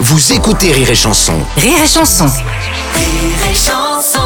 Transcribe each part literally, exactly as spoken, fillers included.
Vous écoutez Rire et Chanson. Rire et Chanson. Rire et Chanson.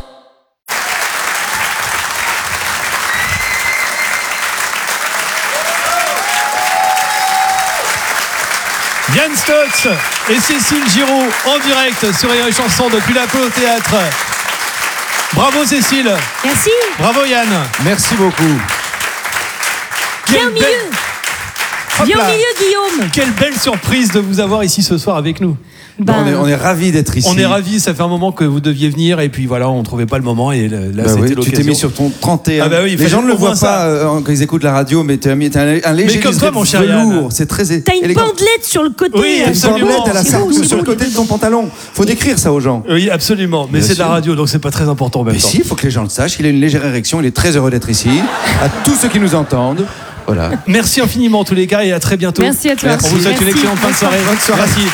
Yann Stotz et Cécile Giraud en direct sur Rire et Chanson depuis l'Apollo Théâtre. Bravo Cécile. Merci. Bravo Yann. Merci beaucoup. Viens au milieu. Hop Viens là. au milieu, Guillaume. Quelle belle surprise de vous avoir ici ce soir avec nous. Ben, on est, on est ravis d'être ici. On est ravis, ça fait un moment que vous deviez venir et puis voilà, on trouvait pas le moment et là Bah c'était oui, l'occasion. tu t'es mis sur ton trente et un. Ah bah oui, il les gens fallait ne le au moins voient ça. pas euh, quand ils écoutent la radio, mais tu as mis t'as un, un léger Mais comme toi, liseré mon de cher Yann. velours. C'est très é- T'as une élégant. bandelette sur le côté. Oui, euh, Une absolument. bandelette à la C'est sarthe beau, c'est sur le beau. côté de ton pantalon. Faut décrire ça aux gens. Oui, absolument, mais Bien c'est de la sûr. radio donc c'est pas très important en même Mais temps. si, il faut que les gens le sachent. Il a une légère érection. Il est très heureux d'être ici. À tous ceux qui nous entendent. Voilà. Merci infiniment en tous les cas et à très bientôt. Merci à toi. On vous souhaite une Merci. excellente fin de soirée. Bonne soirée. Merci.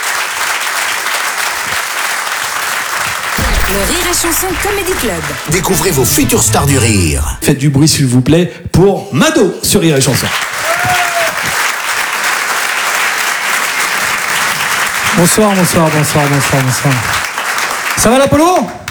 Le Rire et Chanson Comedy Club. Découvrez vos futures stars du rire. Faites du bruit s'il vous plaît pour Mado sur Rire et Chanson. Bonsoir, bonsoir, bonsoir, bonsoir, bonsoir. Ça va l'Apollo ?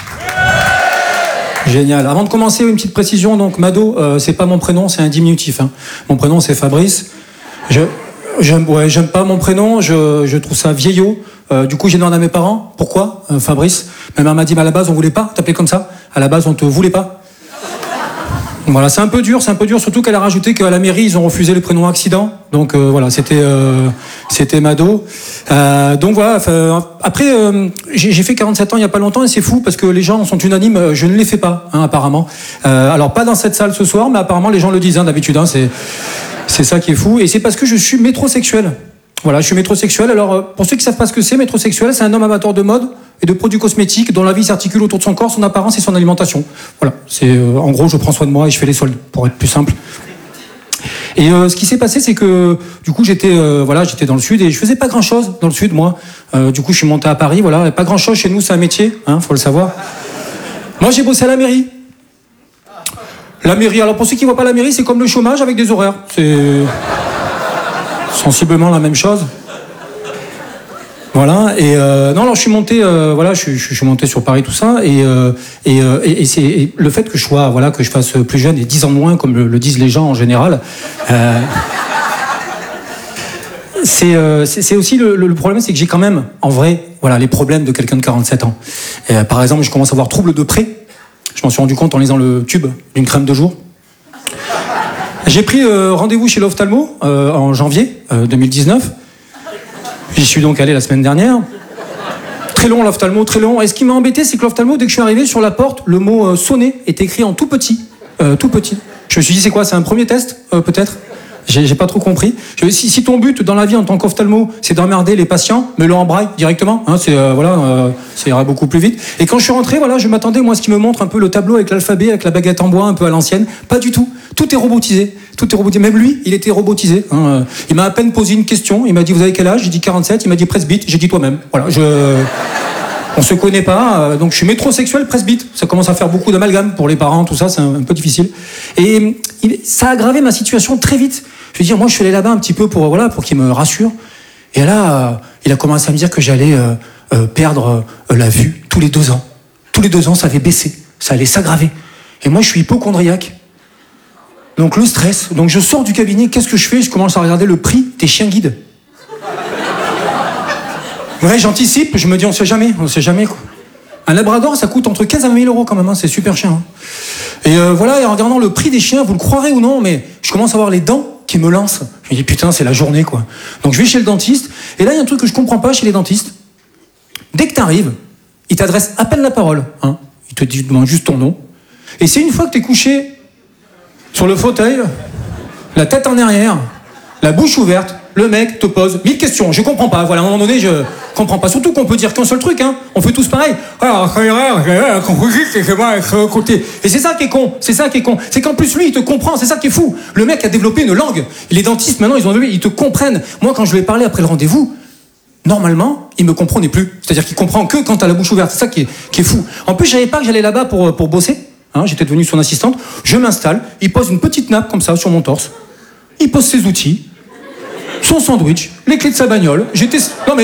Génial. Avant de commencer, une petite précision. Donc, Mado, euh, c'est pas mon prénom, c'est un diminutif. Hein. Mon prénom, c'est Fabrice. Je, j'aime, ouais, j'aime pas mon prénom. Je, je trouve ça vieillot. Euh, du coup, j'ai demandé à mes parents. Pourquoi, euh, Fabrice ? Ma mère m'a dit, mais à la base, on voulait pas t'appeler comme ça. À la base, on te voulait pas. Voilà, c'est un peu dur, c'est un peu dur. Surtout qu'elle a rajouté qu'à la mairie, ils ont refusé le prénom accident. Donc euh, voilà, c'était, euh, c'était Mado. Euh, donc voilà. Après, euh, j'ai, j'ai fait quarante-sept ans il y a pas longtemps et c'est fou parce que les gens sont unanimes. euh, Je ne les fais pas, hein, apparemment. Euh, alors pas dans cette salle ce soir, mais apparemment les gens le disent hein, d'habitude. Hein, c'est, c'est ça qui est fou. Et c'est parce que je suis métrosexuel. Voilà, je suis métrosexuel. Alors, euh, pour ceux qui savent pas ce que c'est, métrosexuel, c'est un homme amateur de mode et de produits cosmétiques dont la vie s'articule autour de son corps, son apparence et son alimentation. Voilà, c'est euh, en gros, je prends soin de moi et je fais les soldes, pour être plus simple. Et euh, ce qui s'est passé, c'est que du coup, j'étais euh, voilà, j'étais dans le sud et je faisais pas grand-chose dans le sud, moi. Euh, du coup, je suis monté à Paris. Voilà, et pas grand-chose chez nous, c'est un métier, hein, faut le savoir. Moi, j'ai bossé à la mairie. La mairie. Alors, pour ceux qui voient pas la mairie, c'est comme le chômage avec des horaires. C'est sensiblement la même chose. Voilà, et euh, non, alors je suis monté, euh, voilà, je, je, je suis monté sur Paris, tout ça, et, euh, et, euh, et, et c'est et le fait que je sois, voilà, que je fasse plus jeune et dix ans de moins, comme le, le disent les gens en général, euh, c'est, euh, c'est, c'est aussi le, le problème, c'est que j'ai quand même, en vrai, voilà, les problèmes de quelqu'un de quarante-sept ans. Et, euh, par exemple, je commence à avoir trouble de près. Je m'en suis rendu compte en lisant le tube d'une crème de jour. J'ai pris euh, rendez-vous chez l'ophtalmo euh, en janvier euh, deux mille dix-neuf. J'y suis donc allé la semaine dernière. Très long l'ophtalmo, très long. Et ce qui m'a embêté, c'est que l'ophtalmo, dès que je suis arrivé sur la porte, le mot euh, sonner est écrit en tout petit. Euh, tout petit. Je me suis dit, c'est quoi ? C'est un premier test, euh, peut-être ? J'ai, j'ai pas trop compris. Je, si, si ton but dans la vie en tant qu'ophtalmo, c'est d'emmerder les patients, mets-le en braille directement. Hein, c'est, euh, voilà, euh, ça ira beaucoup plus vite. Et quand je suis rentré, voilà, je m'attendais, moi, à ce qui me montre un peu le tableau avec l'alphabet, avec la baguette en bois, un peu à l'ancienne. Pas du tout. Tout est robotisé. Tout est robotisé. Même lui, il était robotisé. Hein. Il m'a à peine posé une question. Il m'a dit, vous avez quel âge ? J'ai dit quarante-sept. Il m'a dit presbyte. J'ai dit toi-même. Voilà, je... On se connaît pas, euh, donc je suis métrosexuel presbyte. Ça commence à faire beaucoup d'amalgame pour les parents, tout ça, c'est un, un peu difficile. Et il, ça a aggravé ma situation très vite. Je veux dire, moi, je suis allé là-bas un petit peu pour, euh, voilà, pour qu'il me rassure. Et là, euh, il a commencé à me dire que j'allais euh, euh, perdre euh, la vue tous les deux ans. Tous les deux ans, ça allait baisser, ça allait s'aggraver. Et moi, je suis hypochondriaque. Donc le stress. Donc je sors du cabinet, qu'est-ce que je fais ? Je commence à regarder le prix des chiens guides. Ouais, j'anticipe, je me dis on sait jamais, on sait jamais quoi. Un labrador, ça coûte entre quinze à vingt mille euros quand même, hein, c'est super cher. Hein. Et euh, voilà, et en regardant le prix des chiens, vous le croirez ou non, mais je commence à voir les dents qui me lancent. Je me dis putain, c'est la journée quoi. Donc je vais chez le dentiste, et là il y a un truc que je comprends pas chez les dentistes. Dès que t'arrives, ils t'adressent à peine la parole, hein. Ils te disent, demandent juste ton nom. Et c'est une fois que t'es couché sur le fauteuil, la tête en arrière, la bouche ouverte, le mec te pose mille questions. Je comprends pas. Voilà, à un moment donné, je comprends pas. Surtout qu'on peut dire qu'un seul truc, hein. On fait tous pareil. Et c'est ça qui est con. C'est ça qui est con. C'est qu'en plus, lui, il te comprend. C'est ça qui est fou. Le mec a développé une langue. Les dentistes, maintenant, ils ont développé, ils te comprennent. Moi, quand je lui ai parlé après le rendez-vous, normalement, il me comprenait plus. C'est-à-dire qu'il comprend que quand t'as la bouche ouverte. C'est ça qui est, qui est fou. En plus, je savais pas que j'allais là-bas pour, pour bosser. Hein, j'étais devenu son assistante. Je m'installe. Il pose une petite nappe comme ça sur mon torse. Il pose ses outils. Son sandwich, les clés de sa bagnole. J'étais... Non mais